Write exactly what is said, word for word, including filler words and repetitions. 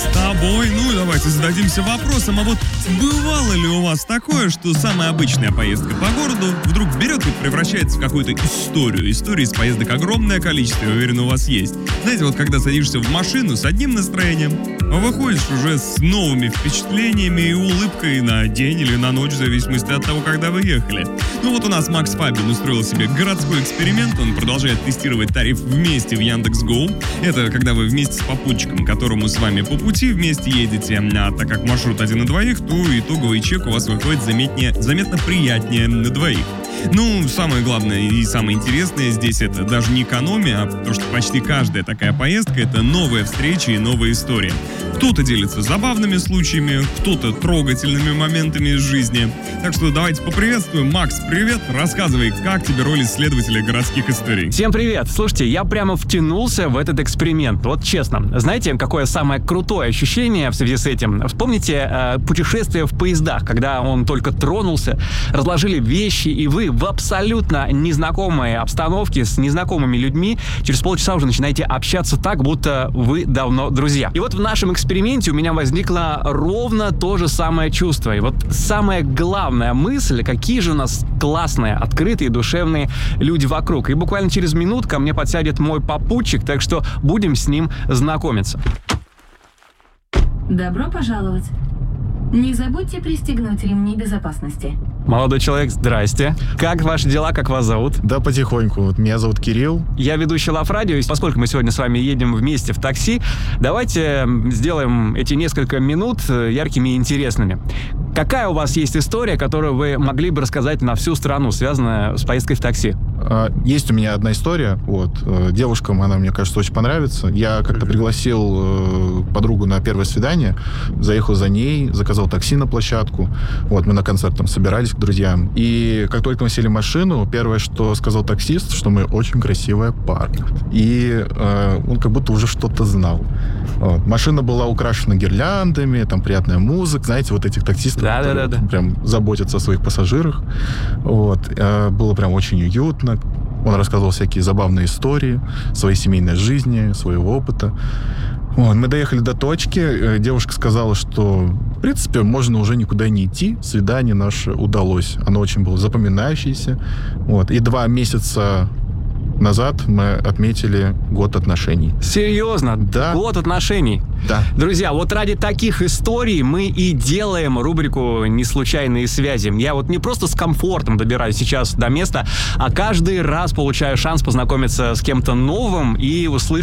с тобой. Ну, давайте зададимся вопросом, а вот бывало ли у вас такое, что самая обычная поездка по городу вдруг берет и превращается в какую-то историю? Историй из поездок огромное количество, я уверен, у вас есть. Знаете, вот когда садишься в машину с одним настроением, а выходишь уже с новыми впечатлениями и улыбкой на день или на ночь, в зависимости от того, когда вы ехали. Ну вот у нас Макс Фабин устроил себе городской эксперимент, он продолжает тестировать тариф вместе в Яндекс.Гоу. Это когда вы вместе с попутчиком, которому с вами по пути вместе едете, а так как маршрут один на двоих, то итоговый чек у вас выходит заметнее, заметно приятнее на двоих. Ну, самое главное и самое интересное здесь это даже не экономия, а то, что почти каждая такая поездка — это новая встреча и новая история. Кто-то делится забавными случаями, кто-то трогательными моментами из жизни. Так что давайте поприветствуем. Макс, привет! Рассказывай, как тебе роль исследователя городских историй? Всем привет! Слушайте, я прямо втянулся в этот эксперимент. Вот честно. Знаете, какое самое крутое ощущение в связи с этим? Вспомните э, путешествие в поездах, когда он только тронулся, разложили вещи, и вы в абсолютно незнакомой обстановке с незнакомыми людьми через полчаса уже начинаете общаться так, будто вы давно друзья. И вот в нашем эксперименте у меня возникло ровно то же самое чувство. И вот самая главная мысль, какие же у нас классные, открытые, душевные люди вокруг. И буквально через минуту ко мне подсядет мой попутчик, так что будем с ним знакомиться. Добро пожаловать. Не забудьте пристегнуть ремни безопасности. Молодой человек, здрасте. Как ваши дела, как вас зовут? Да, потихоньку. Вот меня зовут Кирилл. Я ведущий Лав Радио, и поскольку мы сегодня с вами едем вместе в такси, давайте сделаем эти несколько минут яркими и интересными. Какая у вас есть история, которую вы могли бы рассказать на всю страну, связанная с поездкой в такси? Есть у меня одна история. Вот. Девушкам она, мне кажется, очень понравится. Я как-то пригласил подругу на первое свидание, заехал за ней, заказал такси на площадку. Вот, мы на концерт там собирались к друзьям. И как только мы сели в машину, первое, что сказал таксист, что мы очень красивая пара. И э, он как будто уже что-то знал. Вот. Машина была украшена гирляндами, там приятная музыка. Знаете, вот этих таксистов, да, которые да, да, да. прям заботятся о своих пассажирах. Вот. Э, было прям очень уютно. Он рассказывал всякие забавные истории своей семейной жизни, своего опыта. Вот, мы доехали до точки, девушка сказала, что, в принципе, можно уже никуда не идти, свидание наше удалось. Оно очень было запоминающееся. Вот, и два месяца назад мы отметили год отношений. Серьезно? Да. Год отношений? Да. Друзья, вот ради таких историй мы и делаем рубрику «Неслучайные связи». Я вот не просто с комфортом добираюсь сейчас до места, а каждый раз получаю шанс познакомиться с кем-то новым и услышать